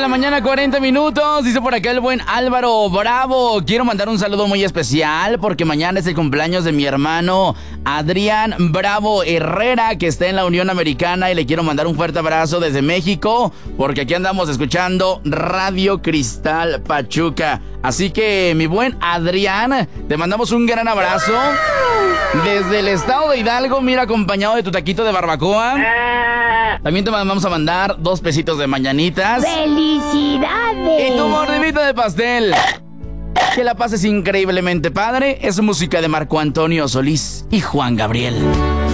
mañana, 40 minutos. Dice por acá el buen Álvaro Bravo. Quiero mandar un saludo muy especial porque mañana es el cumpleaños de mi hermano Adrián Bravo Herrera, que está en la Unión Americana, y le quiero mandar un fuerte abrazo desde México porque aquí andamos escuchando Radio Cristal Pachuca. Así que, mi buen Adrián, te mandamos un gran abrazo desde el estado de Hidalgo, mira, acompañado de tu taquito de barbacoa. También te vamos a mandar 2 pesitos de mañanitas. ¡Felicidades! Y tu mordidita de pastel. Que la pases increíblemente padre. Es música de Marco Antonio Solís y Juan Gabriel.